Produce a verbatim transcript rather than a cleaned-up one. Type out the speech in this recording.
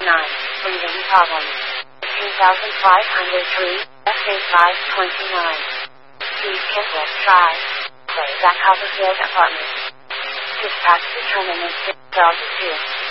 nine. Breathing problems. two thousand five hundred three, S A five twenty-nine. Please cancel. Try. Play back Copperfield Apartment. Dispatch determinant six Delta two.